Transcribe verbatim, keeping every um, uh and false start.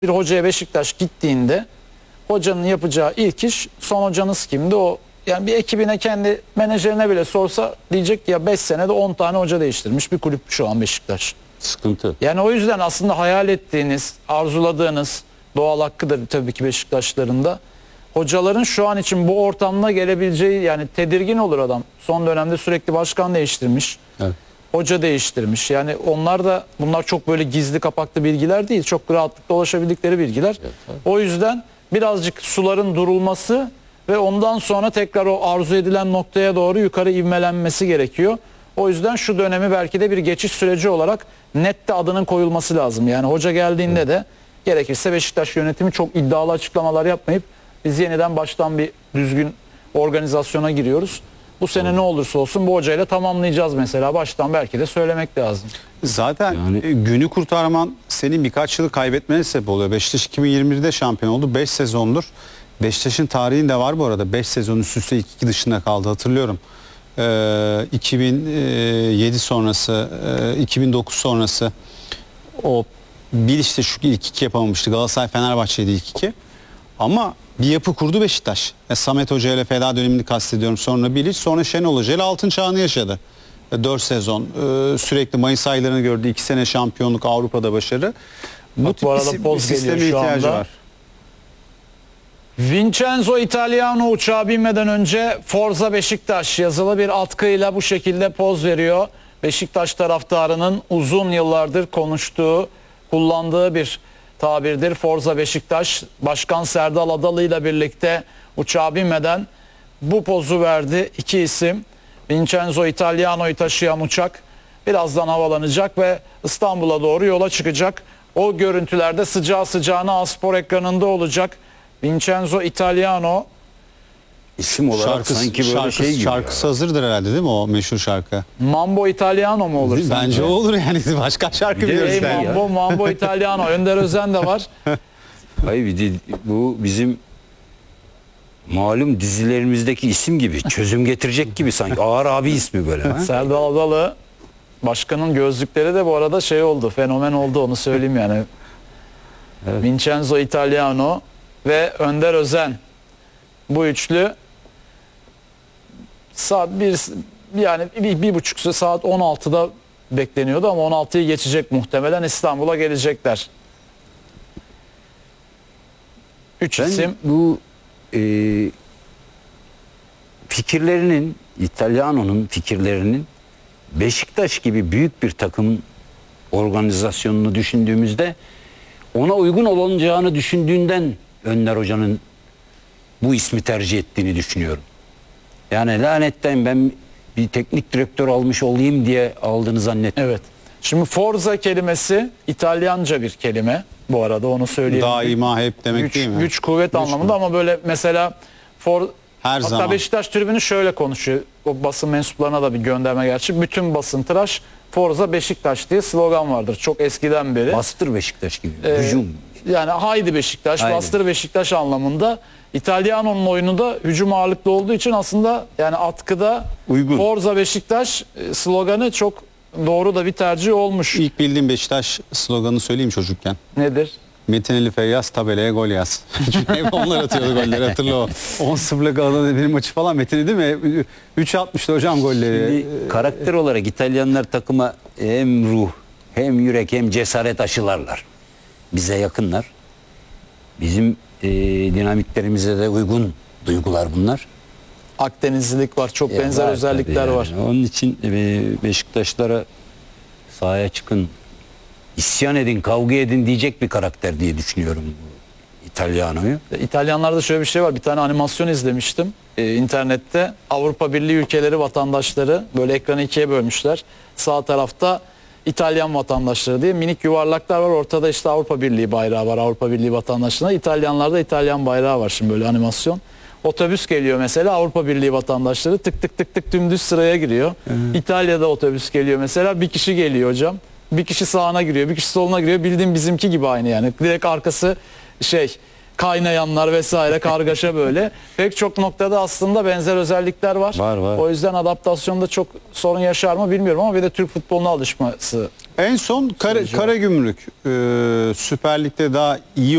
Bir hocaya Beşiktaş gittiğinde hocanın yapacağı ilk iş, son hocanız kimdi o, yani bir ekibine, kendi menajerine bile sorsa diyecek ya beş senede on tane hoca değiştirmiş bir kulüp şu an Beşiktaş. Sıkıntı. Yani o yüzden aslında hayal ettiğiniz, arzuladığınız, doğal hakkıdır tabii ki Beşiktaşların da, hocaların şu an için bu ortamda gelebileceği, yani tedirgin olur adam. Son dönemde sürekli başkan değiştirmiş. Evet. Hoca değiştirmiş. Yani onlar da, bunlar çok böyle gizli kapaklı bilgiler değil. Çok rahatlıkla ulaşabildikleri bilgiler. Evet, evet. O yüzden birazcık suların durulması ve ondan sonra tekrar o arzu edilen noktaya doğru yukarı ivmelenmesi gerekiyor. O yüzden şu dönemi belki de bir geçiş süreci olarak nette adının koyulması lazım. Yani hoca geldiğinde evet. de gerekirse Beşiktaş yönetimi çok iddialı açıklamalar yapmayıp biz yeniden baştan bir düzgün organizasyona giriyoruz. Bu sene evet. ne olursa olsun bu hocayla tamamlayacağız mesela. Baştan belki de söylemek lazım. Zaten yani, günü kurtarman senin birkaç yılı kaybetmene sebep oluyor. Beşiktaş iki bin yirmi birde şampiyon oldu. beş sezondur. Beşiktaş'ın tarihinde var bu arada. beş sezon üst üste ilk iki dışında kaldı, hatırlıyorum. Ee, iki bin yedi sonrası, iki bin dokuz sonrası o bir işte şu ilk iki yapamamıştı. Galatasaray Fenerbahçe'ydi ilk iki. Ama bir yapı kurdu Beşiktaş. E, Samet Hoca ile feda dönemini kastediyorum. Sonra Bilic, sonra Şenol Hoca ile altın çağını yaşadı. E, dört sezon. E, sürekli Mayıs aylarını gördü. iki sene şampiyonluk, Avrupa'da başarı. Bu, Bak, bu arada poz geliyor şu ihtiyacı anda. Var. Vincenzo Italiano uçağa binmeden önce Forza Beşiktaş yazılı bir atkıyla bu şekilde poz veriyor. Beşiktaş taraftarının uzun yıllardır konuştuğu, kullandığı bir tabirdir. Forza Beşiktaş. Başkan Serdal Adalı ile birlikte uçağa binmeden bu pozu verdi. İki isim. Vincenzo Italiano'yu taşıyan uçak birazdan havalanacak ve İstanbul'a doğru yola çıkacak. O görüntülerde sıcağı sıcağına A-Spor ekranında olacak. Vincenzo Italiano. İsim olarak şarkısı, sanki böyle şarkısı, şey gibi. Şarkısı ya. Hazırdır herhalde değil mi o meşhur şarkı? Mambo Italiano mu olur? Bence sanki? o olur yani, başka şarkı biliyoruz. Hey, yani. Mambo, Mambo Italiano. Önder Özen de var. Hayır, bu bizim malum dizilerimizdeki isim gibi, çözüm getirecek gibi sanki. Ağır abi ismi böyle. Serdal Adalı. Başkanın gözlükleri de bu arada şey oldu, fenomen oldu, onu söyleyeyim yani. Evet. Vincenzo Italiano ve Önder Özen. Bu üçlü saat bir, yani bir, bir buçuk saat on altıda bekleniyordu ama on altıyı geçecek muhtemelen, İstanbul'a gelecekler. Üç ben isim. Bu e, fikirlerinin, İtalyano'nun fikirlerinin Beşiktaş gibi büyük bir takım organizasyonunu düşündüğümüzde ona uygun olacağını düşündüğünden Önder Hoca'nın bu ismi tercih ettiğini düşünüyorum. Yani lanetten ben bir teknik direktör almış olayım diye aldığını zannetmiyorum. Evet. Şimdi Forza kelimesi İtalyanca bir kelime. Bu arada onu söyleyeyim. Daima hep demek güç, değil mi? Güç, kuvvet güç anlamında mi? Ama böyle mesela For, her hatta zaman. Beşiktaş tribünü şöyle konuşuyor. O basın mensuplarına da bir gönderme gerçi. Bütün basın tıraş, Forza Beşiktaş diye slogan vardır. Çok eskiden beri. Bastır Beşiktaş gibi. Ee, Hücum. Yani haydi Beşiktaş, haydi. Bastır Beşiktaş anlamında. İtalyano'nun oyunu da hücum ağırlıklı olduğu için aslında yani atkıda uygun. Forza Beşiktaş sloganı çok doğru da bir tercih olmuş. İlk bildiğim Beşiktaş sloganı söyleyeyim çocukken. Nedir? Metin Ali Feyyaz tabelaya gol yaz. Çünkü hep onlar atıyordu golleri, hatırla o. on sıfırlık Galatasaray bir maçı falan Metin değil mi? üç atmıştı hocam golleri. Şimdi karakter olarak İtalyanlar takıma hem ruh, hem yürek, hem cesaret aşılarlar. Bize yakınlar. Bizim e, dinamiklerimize de uygun duygular bunlar. Akdenizlilik var, çok ya benzer var, özellikler yani. var. Onun için e, Beşiktaşlara sahaya çıkın, isyan edin, kavga edin diyecek bir karakter diye düşünüyorum İtalyano'yu. İtalyanlarda şöyle bir şey var. Bir tane animasyon izlemiştim ee, internette. Avrupa Birliği ülkeleri vatandaşları böyle ekranı ikiye bölmüşler. Sağ tarafta İtalyan vatandaşları diye minik yuvarlaklar var. Ortada işte Avrupa Birliği bayrağı var. Avrupa Birliği vatandaşlarına. İtalyanlarda İtalyan bayrağı var şimdi, böyle animasyon. Otobüs geliyor mesela, Avrupa Birliği vatandaşları tık tık tık tık dümdüz sıraya giriyor. Hmm. İtalya'da otobüs geliyor mesela, bir kişi geliyor hocam. Bir kişi sağına giriyor, bir kişi soluna giriyor. Bildiğin bizimki gibi aynı yani. Direkt arkası şey, kaynayanlar vesaire, kargaşa böyle. Pek çok noktada aslında benzer özellikler var. Var, var. O yüzden adaptasyonda çok sorun yaşar mı bilmiyorum ama bir de Türk futboluna alışması. En son Kara, Karagümrük e, Süper Lig'de daha iyi